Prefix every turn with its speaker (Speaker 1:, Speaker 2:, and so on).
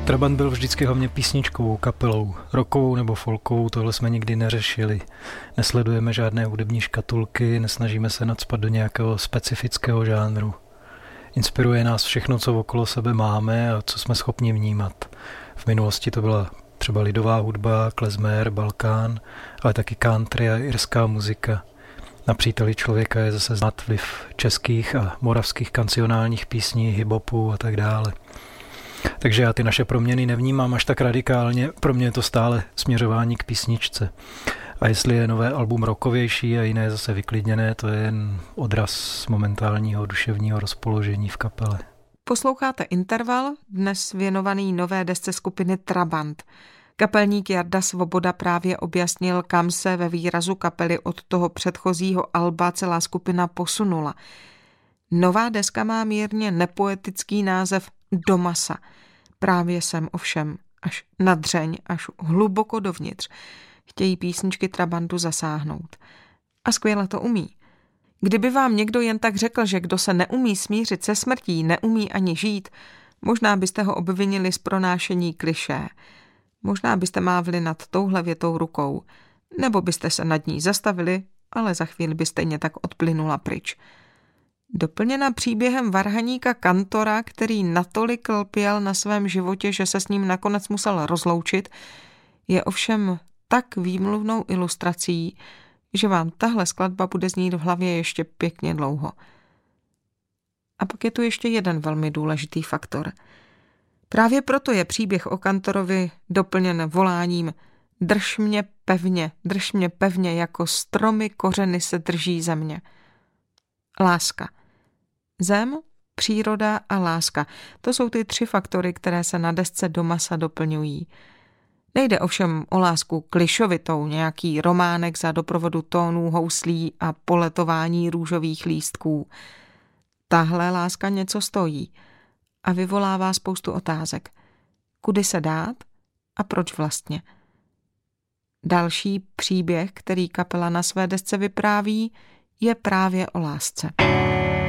Speaker 1: Trabant byl vždycky hlavně písničkovou kapelou, rockovou nebo folkovou, tohle jsme nikdy neřešili. Nesledujeme žádné hudební škatulky, nesnažíme se nacpat do nějakého specifického žánru. Inspiruje nás všechno, co okolo sebe máme a co jsme schopni vnímat. V minulosti to byla třeba lidová hudba, klezmer, Balkán, ale taky country a irská muzika. Na Příteli člověka je zase znát vliv českých a moravských kancionálních písní, hip-hopu a tak dále. Takže já ty naše proměny nevnímám až tak radikálně, pro mě je to stále směřování k písničce. A jestli je nové album rockovější a jiné zase vyklidněné, to je jen odraz momentálního duševního rozpoložení v kapele.
Speaker 2: Posloucháte Interval, dnes věnovaný nové desce skupiny Trabant. Kapelník Jarda Svoboda právě objasnil, kam se ve výrazu kapely od toho předchozího alba celá skupina posunula. Nová deska má mírně nepoetický název Do masa. Právě sem ovšem až na dřeň, až hluboko dovnitř chtějí písničky Trabantu zasáhnout. A skvěle to umí. Kdyby vám někdo jen tak řekl, že kdo se neumí smířit se smrtí, neumí ani žít, možná byste ho obvinili z pronášení klišé. Možná byste mávli nad touhle větou rukou, nebo byste se nad ní zastavili, ale za chvíli by stejně tak odplynula pryč. Doplněna příběhem varhaníka Kantora, který natolik lpěl na svém životě, že se s ním nakonec musel rozloučit, je ovšem tak výmluvnou ilustrací, že vám tahle skladba bude znít v hlavě ještě pěkně dlouho. A pak je tu ještě jeden velmi důležitý faktor. Právě proto je příběh o Kantorovi doplněn voláním drž mě pevně, jako stromy kořeny se drží země. Láska. Zem, příroda a láska. To jsou ty 3 faktory, které se na desce Do masa doplňují. Nejde ovšem o lásku klišovitou, nějaký románek za doprovodu tónů houslí a poletování růžových lístků. Tahle láska něco stojí a vyvolává spoustu otázek. Kudy se dát a proč vlastně? Další příběh, který kapela na své desce vypráví, je právě o lásce.